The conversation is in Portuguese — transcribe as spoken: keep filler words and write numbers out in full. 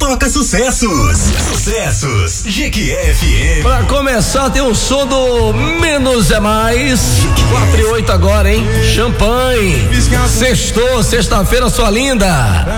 toca sucessos. Sucessos. G Q F M. Pra começar, tem o som do Menos é Mais. quatro e oito agora, hein? Champanhe. Sextou, sexta-feira, sua linda.